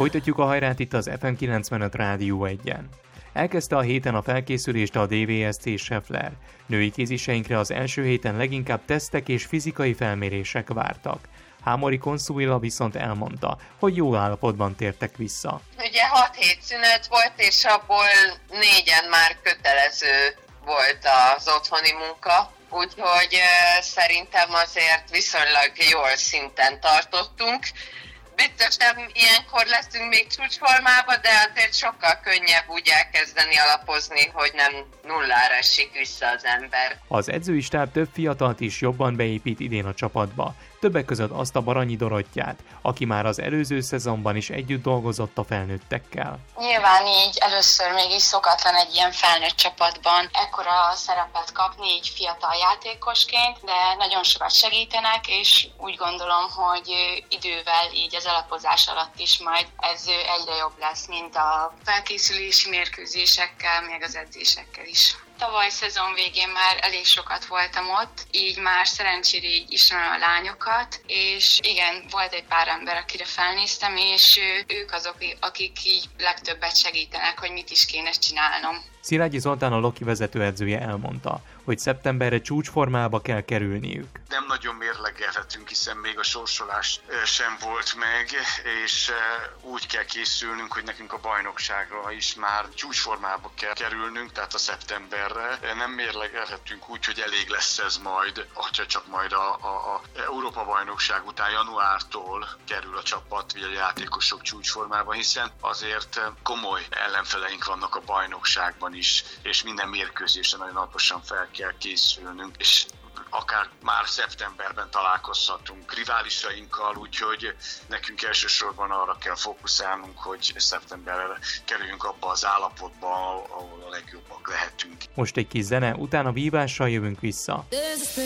Folytatjuk a hajrát itt az FM 95 Rádió 1-en. Elkezdte a héten a felkészülést a DVSC Schaeffler. Női kéziseinkre az első héten leginkább tesztek és fizikai felmérések vártak. Hámori Consuela viszont elmondta, hogy jó állapotban tértek vissza. Ugye 6 hét szünet volt, és abból 4-en már kötelező volt az otthoni munka, úgyhogy szerintem azért viszonylag jól szinten tartottunk. Biztos nem ilyenkor leszünk még csúcsformában, de azért sokkal könnyebb úgy elkezdeni alapozni, hogy nem nullára esik vissza az ember. Az edzői stáb több fiatalt is jobban beépít idén a csapatba. Többek között azt a Baranyi Dorottyát, aki már az előző szezonban is együtt dolgozott a felnőttekkel. Nyilván így először mégis szokatlan egy ilyen felnőtt csapatban ekkora szerepet kapni így fiatal játékosként, de nagyon sokat segítenek, és úgy gondolom, hogy idővel így az alapozás alatt is majd ez egyre jobb lesz, mint a felkészülési mérkőzésekkel, meg az edzésekkel is. Tavaly szezon végén már elég sokat voltam ott, így már szerencsére így ismerem a lányokat, és igen, volt egy pár ember, akire felnéztem, és ők azok, akik így legtöbbet segítenek, hogy mit is kéne csinálnom. Szilágyi Zoltán, a Loki vezetőedzője elmondta, hogy szeptemberre csúcsformába kell kerülniük. Nem nagyon mérlegelhetünk, hiszen még a sorsolás sem volt meg, és úgy kell készülnünk, hogy nekünk a bajnokságra is már csúcsformába kell kerülnünk, tehát a szeptemberre. Nem mérlegelhetünk úgy, hogy elég lesz ez majd, hogyha csak majd a Európa-bajnokság után januártól kerül a csapat, vagy a játékosok csúcsformába, hiszen azért komoly ellenfeleink vannak a bajnokságban is, és minden mérkőzésen nagyon alaposan fel kell készülnünk, és akár már szeptemberben találkozhatunk riválisainkkal, úgyhogy nekünk elsősorban arra kell fókuszálnunk, hogy szeptemberre kerüljünk abba az állapotba, ahol a legjobbak lehetünk. Most egy kis zene, utána vívással jövünk vissza.